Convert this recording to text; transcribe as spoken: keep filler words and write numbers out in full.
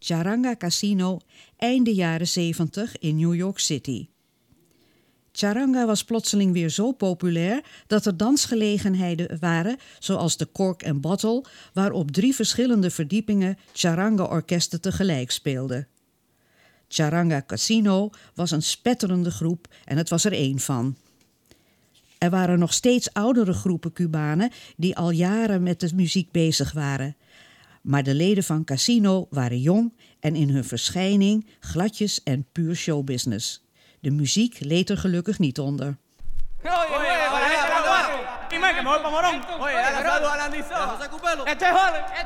Charanga Casino, einde jaren zeventig in New York City. Charanga was plotseling weer zo populair dat er dansgelegenheden waren, zoals de Cork and Bottle, waar op drie verschillende verdiepingen charanga-orkesten tegelijk speelden. Charanga Casino was een spetterende groep en het was er één van. Er waren nog steeds oudere groepen Cubanen die al jaren met de muziek bezig waren. Maar de leden van Casino waren jong en in hun verschijning gladjes en puur showbusiness. De muziek leed er gelukkig niet onder.